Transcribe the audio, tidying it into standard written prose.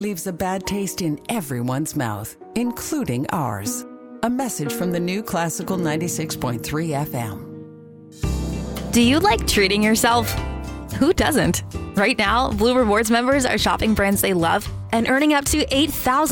leaves a bad taste in everyone's mouth, including ours. A message from the new Classical 96.3 FM. Do you like treating yourself? Who doesn't? Right now, Blue Rewards members are shopping brands they love and earning up to $8,000